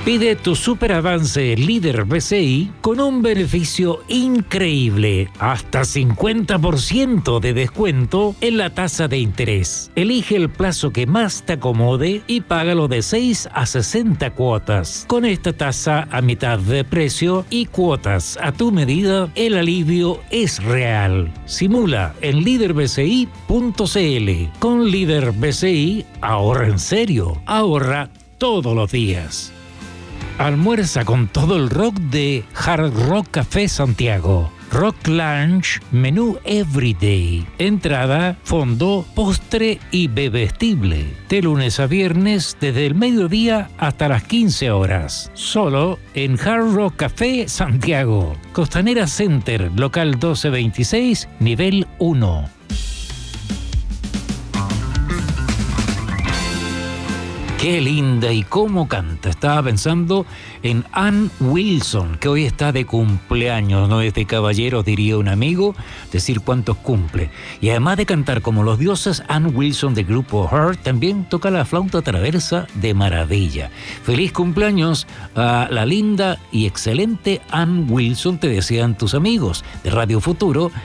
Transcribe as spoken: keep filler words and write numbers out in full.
Pide tu super avance líder B C I con un beneficio increíble, hasta cincuenta por ciento de descuento en la tasa de interés. Elige el plazo que más te acomode y págalo de seis a sesenta cuotas. Con esta tasa a mitad de precio y cuotas a tu medida, el alivio es real. Simula en líder b c i punto c l. Con Líder B C I, ahorra en serio, ahorra todos los días. Almuerza con todo el rock de Hard Rock Café Santiago. Rock Lunch, menú Everyday. Entrada, fondo, postre y bebestible. De lunes a viernes, desde el mediodía hasta las quince horas. Solo en Hard Rock Café Santiago. Costanera Center, local doce veintiséis, nivel uno. Qué linda y cómo canta. Estaba pensando en Ann Wilson, que hoy está de cumpleaños, no es de caballeros, diría un amigo, decir cuántos cumple. Y además de cantar como los dioses, Ann Wilson del grupo Heart también toca la flauta traversa de maravilla. Feliz cumpleaños a la linda y excelente Ann Wilson, te desean tus amigos de Radio Futuro